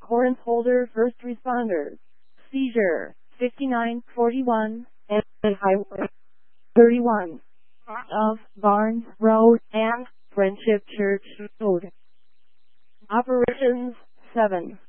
Corinth Holder First Responders. Seizure 5941 and Highway 31 of Barnes Road and Friendship Church Road. Operations 7.